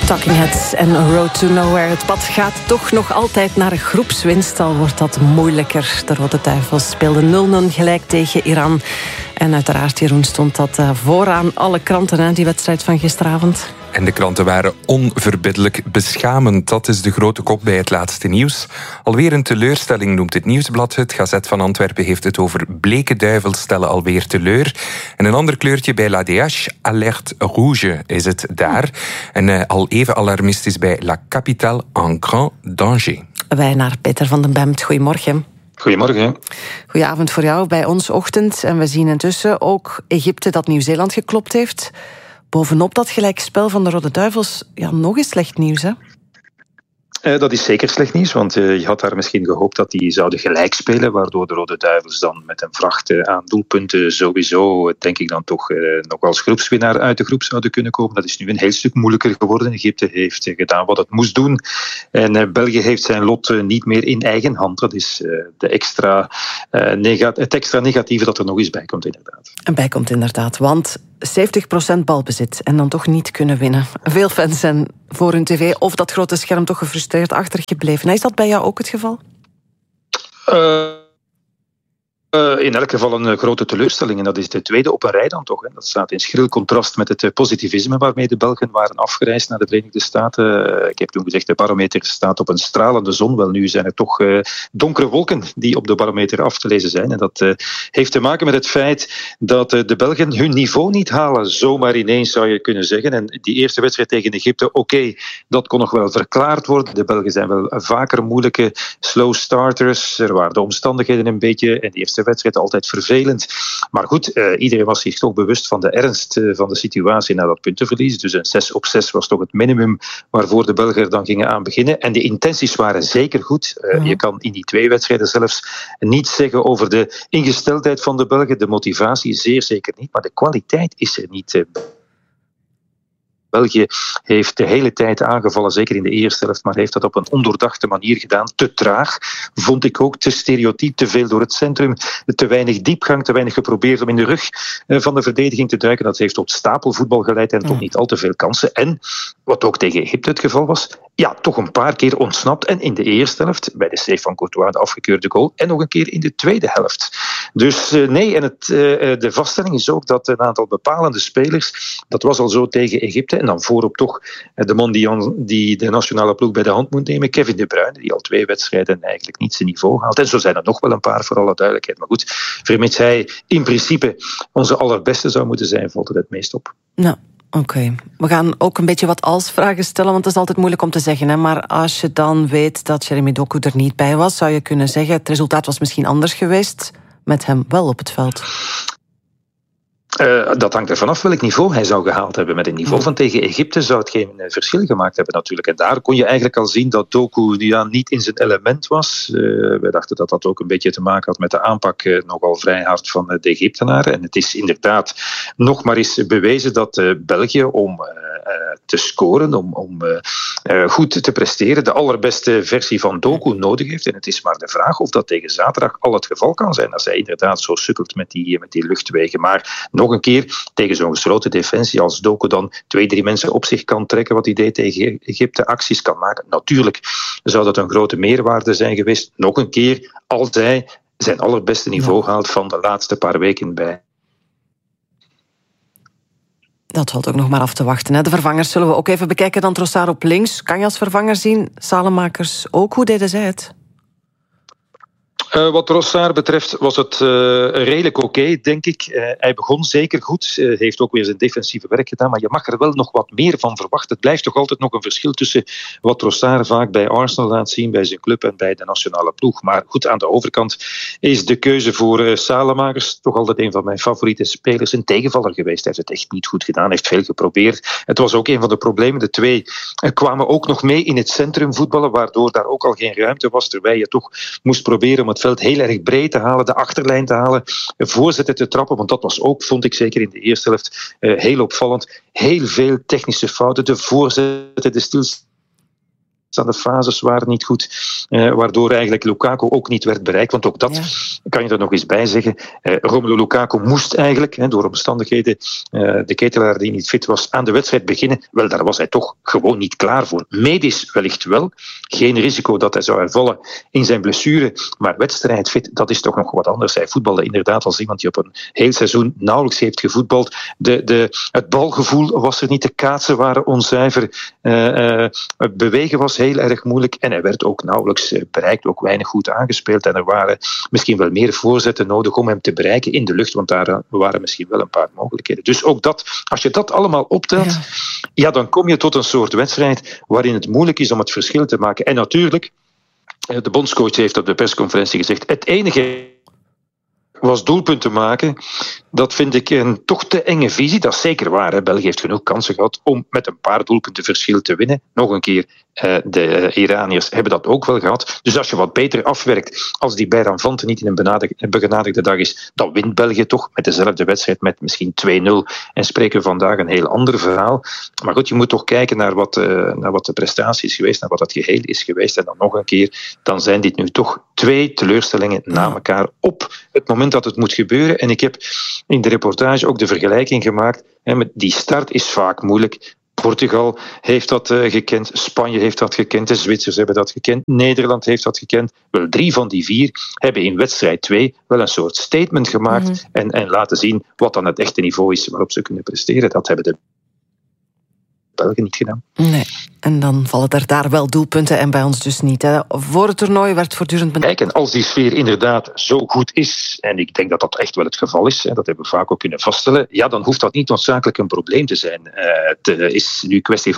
Talking Heads en Road to Nowhere. Het pad gaat toch nog altijd naar een groepswinst, al wordt dat moeilijker. De Rode Duivels speelden 0-0 gelijk tegen Iran. En uiteraard, Jeroen, stond dat vooraan alle kranten, die wedstrijd van gisteravond. En de kranten waren onverbiddelijk beschamend. Dat is de grote kop bij het laatste nieuws. Alweer een teleurstelling noemt het Nieuwsblad het. Gazet van Antwerpen heeft het over bleke duivels stellen alweer teleur. En een ander kleurtje bij l'ADH, alerte rouge is het daar. En al even alarmistisch bij La Capitale en grand danger. Wij naar Peter van den Bemt. Goedemorgen. Goedemorgen. Goedenavond voor jou, bij ons ochtend. En we zien intussen ook Egypte dat Nieuw-Zeeland geklopt heeft. Bovenop dat gelijkspel van de Rode Duivels, nog eens slecht nieuws, hè? Dat is zeker slecht nieuws, want je had daar misschien gehoopt dat die zouden gelijk spelen, waardoor de Rode Duivels dan met een vracht aan doelpunten sowieso, denk ik dan toch, nog als groepswinnaar uit de groep zouden kunnen komen. Dat is nu een heel stuk moeilijker geworden. Egypte heeft gedaan wat het moest doen. En België heeft zijn lot niet meer in eigen hand. Dat is het extra negatieve dat er nog eens bij komt, inderdaad. En bij komt inderdaad, want 70% balbezit en dan toch niet kunnen winnen. Veel fans zijn voor hun tv of dat grote scherm toch gefrustreerd achtergebleven. Is dat bij jou ook het geval? In elk geval een grote teleurstelling. En dat is de tweede op een rij dan toch. Hè. Dat staat in schril contrast met het positivisme waarmee de Belgen waren afgereisd naar de Verenigde Staten. Ik heb toen gezegd, de barometer staat op een stralende zon. Wel, nu zijn er toch donkere wolken die op de barometer af te lezen zijn. En dat heeft te maken met het feit dat de Belgen hun niveau niet halen. Zomaar ineens zou je kunnen zeggen. En die eerste wedstrijd tegen Egypte, oké, dat kon nog wel verklaard worden. De Belgen zijn wel vaker moeilijke slow starters. Er waren de omstandigheden een beetje. En die eerste wedstrijd altijd vervelend. Maar goed, iedereen was zich toch bewust van de ernst van de situatie na dat puntenverlies. Dus een 6-6 was toch het minimum waarvoor de Belgen er dan gingen aan beginnen. En de intenties waren zeker goed. Je kan in die twee wedstrijden zelfs niets zeggen over de ingesteldheid van de Belgen. De motivatie zeer zeker niet, maar de kwaliteit is er niet. België heeft de hele tijd aangevallen, zeker in de eerste helft, maar heeft dat op een ondoordachte manier gedaan. Te traag, vond ik ook. Te stereotyp, te veel door het centrum. Te weinig diepgang, te weinig geprobeerd om in de rug van de verdediging te duiken. Dat heeft tot stapelvoetbal geleid en tot niet al te veel kansen. En, wat ook tegen Egypte het geval was, toch een paar keer ontsnapt. En in de eerste helft, bij de save van Courtois, de afgekeurde goal. En nog een keer in de tweede helft. Dus nee, en de vaststelling is ook dat een aantal bepalende spelers, dat was al zo tegen Egypte, en dan voorop toch de man die de nationale ploeg bij de hand moet nemen, Kevin De Bruyne, die al 2 wedstrijden eigenlijk niet zijn niveau haalt. En zo zijn er nog wel een paar, voor alle duidelijkheid. Maar goed, vermits hij in principe onze allerbeste zou moeten zijn, valt het meest op. Nou, oké. We gaan ook een beetje wat als-vragen stellen, want het is altijd moeilijk om te zeggen. Hè? Maar als je dan weet dat Jeremy Doku er niet bij was, zou je kunnen zeggen, het resultaat was misschien anders geweest, met hem wel op het veld. Dat hangt er vanaf welk niveau hij zou gehaald hebben. Met een niveau van tegen Egypte zou het geen verschil gemaakt hebben natuurlijk. En daar kon je eigenlijk al zien dat Doku niet in zijn element was. Wij dachten dat dat ook een beetje te maken had met de aanpak nogal vrij hard van de Egyptenaren. En het is inderdaad nog maar eens bewezen dat België om te scoren, om goed te presteren, de allerbeste versie van Doku nodig heeft. En het is maar de vraag of dat tegen zaterdag al het geval kan zijn, als hij inderdaad zo sukkelt met die luchtwegen. Maar nog een keer, tegen zo'n gesloten defensie als Doku dan 2-3 mensen op zich kan trekken, wat hij deed tegen Egypte, acties kan maken. Natuurlijk zou dat een grote meerwaarde zijn geweest. Nog een keer, als hij zijn allerbeste niveau haalt van de laatste paar weken bij. Dat valt ook nog maar af te wachten. Hè. De vervangers zullen we ook even bekijken. Dan Trossard op links. Kan je als vervanger zien? Salemakers ook. Hoe deden zij het? Wat Trossard betreft was het redelijk oké, denk ik. Hij begon zeker goed. Heeft ook weer zijn defensieve werk gedaan. Maar je mag er wel nog wat meer van verwachten. Het blijft toch altijd nog een verschil tussen wat Trossard vaak bij Arsenal laat zien, bij zijn club en bij de nationale ploeg. Maar goed, aan de overkant is de keuze voor Salemakers toch altijd een van mijn favoriete spelers. Een tegenvaller geweest. Hij heeft het echt niet goed gedaan. Heeft veel geprobeerd. Het was ook een van de problemen. De twee kwamen ook nog mee in het centrum voetballen, waardoor daar ook al geen ruimte was. Terwijl je toch moest proberen om het veld heel erg breed te halen, de achterlijn te halen, voorzetten te trappen, want dat was ook, vond ik zeker in de eerste helft, heel opvallend. Heel veel technische fouten, de voorzetten, de stilstand de fases waren niet goed, waardoor eigenlijk Lukaku ook niet werd bereikt. Want ook dat kan je er nog eens bij zeggen. Romelu Lukaku moest eigenlijk, door omstandigheden, de ketelaar die niet fit was, aan de wedstrijd beginnen. Wel, daar was hij toch gewoon niet klaar voor. Medisch wellicht wel. Geen risico dat hij zou hervallen in zijn blessure. Maar wedstrijdfit, dat is toch nog wat anders. Hij voetbalde inderdaad als iemand die op een heel seizoen nauwelijks heeft gevoetbald. Het balgevoel was er niet. De kaatsen waren onzuiver. Het bewegen was heel erg moeilijk en hij werd ook nauwelijks bereikt, ook weinig goed aangespeeld en er waren misschien wel meer voorzetten nodig om hem te bereiken in de lucht, want daar waren misschien wel een paar mogelijkheden. Dus ook dat, als je dat allemaal optelt, dan kom je tot een soort wedstrijd waarin het moeilijk is om het verschil te maken. En natuurlijk, de bondscoach heeft op de persconferentie gezegd, het enige was doelpunten maken. Dat vind ik een toch te enge visie. Dat is zeker waar. Hè. België heeft genoeg kansen gehad om met een paar doelpunten verschil te winnen. Nog een keer, de Iraniërs hebben dat ook wel gehad. Dus als je wat beter afwerkt, als die Bayram Vante niet in een begenadigde dag is, dan wint België toch met dezelfde wedstrijd met misschien 2-0 en spreken we vandaag een heel ander verhaal. Maar goed, je moet toch kijken naar wat de prestatie is geweest, naar wat het geheel is geweest. En dan nog een keer, dan zijn dit nu toch 2 teleurstellingen na elkaar op het moment dat het moet gebeuren. En ik heb in de reportage ook de vergelijking gemaakt. Met die start is vaak moeilijk. Portugal heeft dat gekend, Spanje heeft dat gekend, de Zwitsers hebben dat gekend, Nederland heeft dat gekend. Wel 3 van die 4 hebben in wedstrijd 2 wel een soort statement gemaakt en laten zien wat dan het echte niveau is waarop ze kunnen presteren. Dat hebben de Belgen niet gedaan. Nee, en dan vallen er daar wel doelpunten en bij ons dus niet. Hè. Voor het toernooi werd voortdurend... Kijk, en als die sfeer inderdaad zo goed is, en ik denk dat dat echt wel het geval is, en dat hebben we vaak ook kunnen vaststellen, dan hoeft dat niet noodzakelijk een probleem te zijn. Het is nu kwestie van